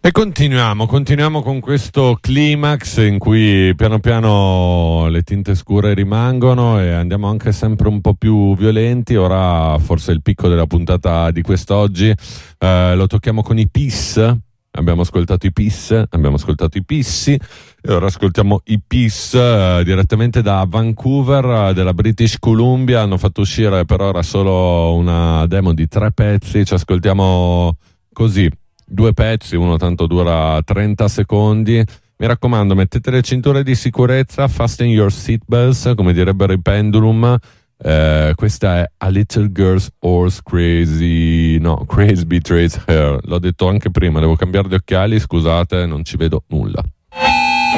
E continuiamo con questo climax in cui piano piano le tinte scure rimangono e andiamo anche sempre un po' più violenti. Ora forse il picco della puntata di quest'oggi lo tocchiamo con i Peace. Abbiamo ascoltato i Peace, abbiamo ascoltato i Pissi e ora ascoltiamo i Peace direttamente da Vancouver, della British Columbia. Hanno fatto uscire per ora solo una demo di 3 pezzi, ci ascoltiamo così 2 pezzi, uno tanto dura 30 secondi. Mi raccomando, mettete le cinture di sicurezza, fasten your seatbelts, come direbbero i Pendulum. Questa è A Little Girl's Horse Crazy Betrays Her. L'ho detto anche prima, devo cambiare gli occhiali, scusate, non ci vedo nulla.